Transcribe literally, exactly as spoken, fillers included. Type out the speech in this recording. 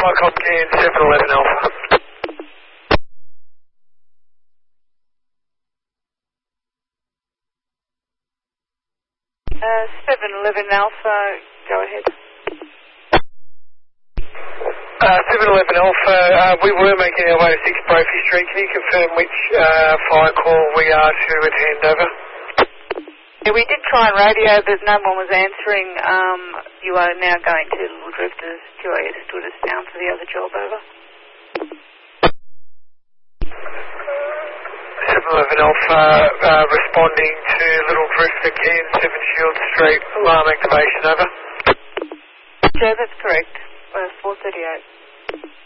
Flycom Cairns seven eleven Alpha. Uh, seven eleven Alpha, go ahead. Uh, seven eleven Alpha, uh, we were making our way to six Brophy Street. Can you confirm which uh, fire call we are to at handover? Yeah, we did try and radio, but no one was answering. Um, you are now going to Little Drifters. Q A S stood us down for the other job, over. seven eleven Alpha, uh, responding to Little Drifter, Cairns seven Shield Street, alarm activation, over. Yeah, that's correct. Uh, four thirty-eight.